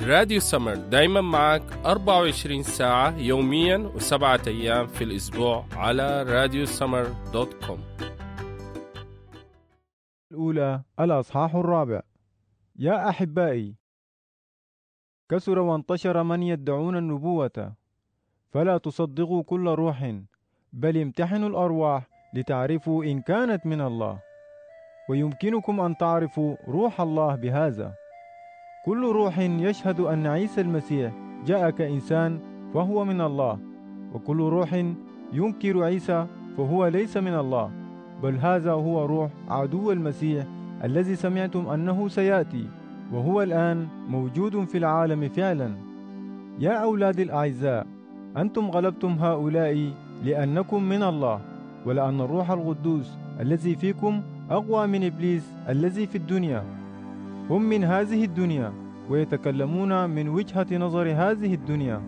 راديو سمر دايما معك 24 ساعة يوميا و7 أيام في الأسبوع على radiosummer.com. الأولى الأصحاح الرابع. يا أحبائي، كثر وانتشر من يدعون النبوة، فلا تصدقوا كل روح، بل امتحنوا الأرواح لتعرفوا إن كانت من الله، ويمكنكم أن تعرفوا روح الله بهذا: كل روح يشهد أن عيسى المسيح جاء كإنسان فهو من الله، وكل روح ينكر عيسى فهو ليس من الله، بل هذا هو روح عدو المسيح الذي سمعتم أنه سيأتي، وهو الآن موجود في العالم فعلا. يا أولاد الأعزاء، أنتم غلبتم هؤلاء لأنكم من الله، ولأن الروح القدوس الذي فيكم أقوى من إبليس الذي في الدنيا. هم من هذه الدنيا ويتكلمون من وجهة نظر هذه الدنيا،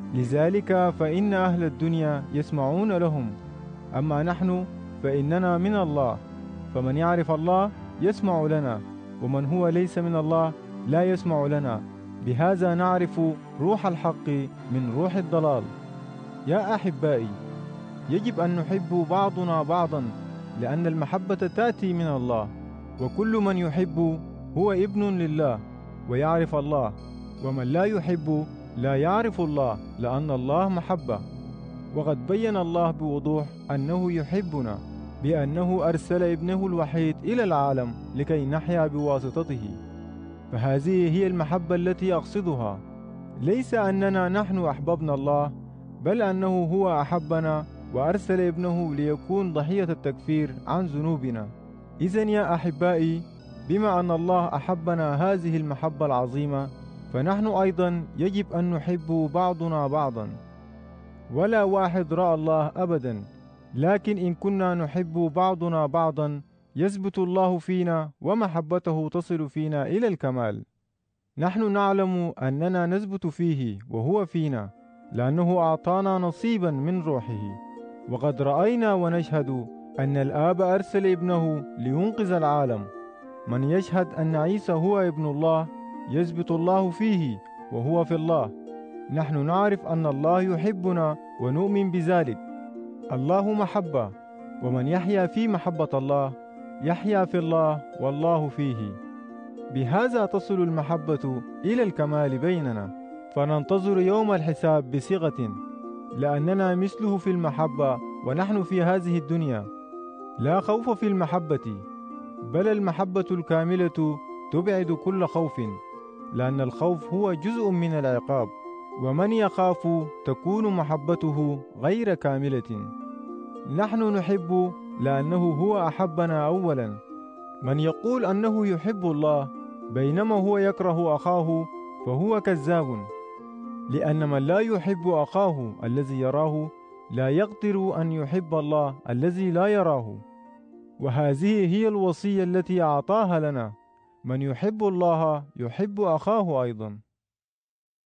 لذلك فإن أهل الدنيا يسمعون لهم. أما نحن فإننا من الله، فمن يعرف الله يسمع لنا، ومن هو ليس من الله لا يسمع لنا. بهذا نعرف روح الحق من روح الضلال. يا أحبائي، يجب أن نحب بعضنا بعضا، لأن المحبة تأتي من الله، وكل من يحب هو ابن لله ويعرف الله، ومن لا يحب لا يعرف الله، لأن الله محبة. وقد بين الله بوضوح أنه يحبنا بأنه أرسل ابنه الوحيد إلى العالم لكي نحيا بواسطته. فهذه هي المحبة التي أقصدها، ليس أننا نحن أحببنا الله، بل أنه هو أحبنا وأرسل ابنه ليكون ضحية التكفير عن ذنوبنا. إذن يا أحبائي، بما أن الله أحبنا هذه المحبة العظيمة، فنحن أيضا يجب أن نحب بعضنا بعضا. ولا واحد رأى الله أبدا، لكن إن كنا نحب بعضنا بعضا يثبت الله فينا، ومحبته تصل فينا إلى الكمال. نحن نعلم أننا نثبت فيه وهو فينا، لأنه أعطانا نصيبا من روحه. وقد رأينا ونشهد أن الآب أرسل ابنه لينقذ العالم. من يشهد أن عيسى هو ابن الله يثبت الله فيه وهو في الله. نحن نعرف أن الله يحبنا ونؤمن بذلك. الله محبة، ومن يحيا في محبة الله يحيا في الله والله فيه. بهذا تصل المحبة إلى الكمال بيننا، فننتظر يوم الحساب بثقة، لأننا مثله في المحبة ونحن في هذه الدنيا. لا خوف في المحبة، بل المحبة الكاملة تبعد كل خوف، لأن الخوف هو جزء من العقاب، ومن يخاف تكون محبته غير كاملة. نحن نحب لأنه هو أحبنا أولا. من يقول أنه يحب الله بينما هو يكره أخاه فهو كذاب، لأن من لا يحب أخاه الذي يراه لا يقدر أن يحب الله الذي لا يراه. وهذه هي الوصية التي أعطاها لنا: من يحب الله يحب أخاه أيضا.